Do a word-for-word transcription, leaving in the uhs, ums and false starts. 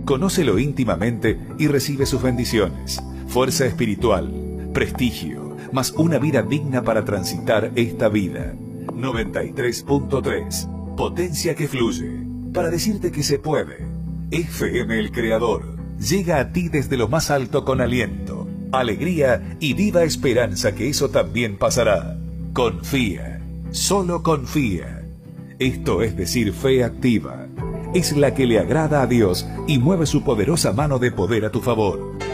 Conócelo íntimamente y recibe sus bendiciones. Fuerza espiritual, prestigio, más una vida digna para transitar esta vida. noventa y tres punto tres. Potencia que fluye. Para decirte que se puede. F M El Creador llega a ti desde lo más alto con aliento, alegría y viva esperanza que eso también pasará. Confía, solo confía. Esto es decir, fe activa. Es la que le agrada a Dios y mueve su poderosa mano de poder a tu favor.